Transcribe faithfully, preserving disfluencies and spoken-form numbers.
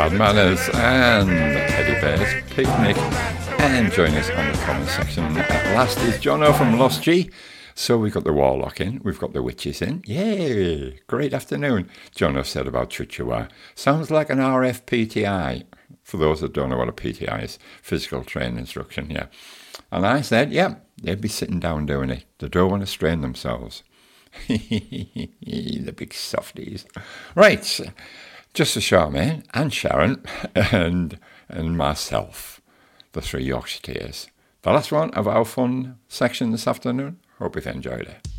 Bad Manners and Teddy Bear's Picnic. And joining us on the comment section at last is Jono from Lost G. So we've got the Warlock in, we've got the Witches in. Yay! Great afternoon. Jono said about Chuchua. Sounds like an R F P T I. For those that don't know what a P T I is, physical training instruction, yeah. And I said, yeah, they'd be sitting down doing it. They don't want to strain themselves. The big softies. Right, just for Charmaine and Sharon and and myself, the three Yorkshire Tears. The last one of our fun section this afternoon. Hope you've enjoyed it.